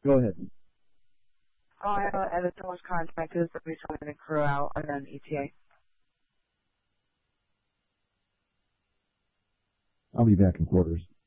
Go ahead. Oh, I know Everton was contacted for reselling the crew out on an ETA. I'll be back in quarters.